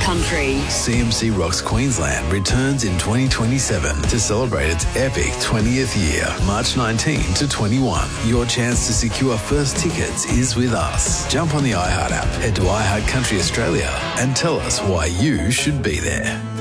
Country. CMC Rocks Queensland returns in 2027 to celebrate its epic 20th year, March 19 to 21. Your chance to secure first tickets is with us. Jump on the iHeart app, head to iHeart Country Australia and tell us why you should be there.